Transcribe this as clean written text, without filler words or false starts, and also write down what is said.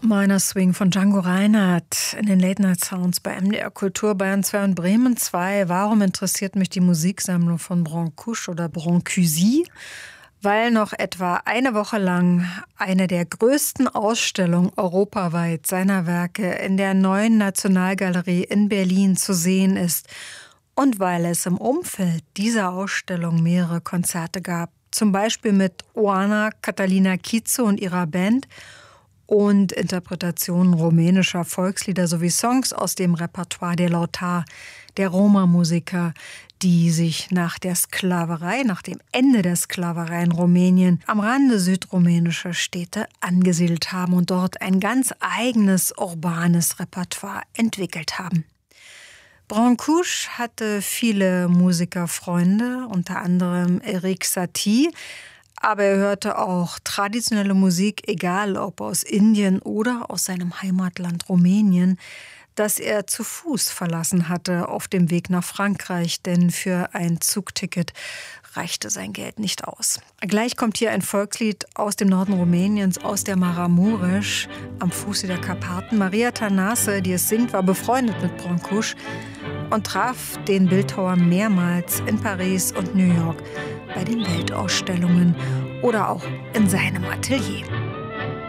Meiner Swing von Django Reinhardt in den Late Night Sounds bei MDR Kultur Bayern 2 und Bremen 2. Warum interessiert mich die Musiksammlung von Brancusi oder Brancusi? Weil noch etwa eine Woche lang eine der größten Ausstellungen europaweit seiner Werke in der Neuen Nationalgalerie in Berlin zu sehen ist und weil es im Umfeld dieser Ausstellung mehrere Konzerte gab, zum Beispiel mit Oana Catalina Chizo und ihrer Band und Interpretationen rumänischer Volkslieder sowie Songs aus dem Repertoire der Lautar, der Roma-Musiker, die sich nach der Sklaverei, nach dem Ende der Sklaverei in Rumänien am Rande südrumänischer Städte angesiedelt haben und dort ein ganz eigenes urbanes Repertoire entwickelt haben. Brancusi hatte viele Musikerfreunde, unter anderem Erik Satie, aber er hörte auch traditionelle Musik, egal ob aus Indien oder aus seinem Heimatland Rumänien, das er zu Fuß verlassen hatte auf dem Weg nach Frankreich, denn für ein Zugticket reichte sein Geld nicht aus. Gleich kommt hier ein Volkslied aus dem Norden Rumäniens, aus der Maramuresch, am Fuße der Karpaten. Maria Tănase, die es singt, war befreundet mit Brancusi und traf den Bildhauer mehrmals in Paris und New York bei den Weltausstellungen oder auch in seinem Atelier.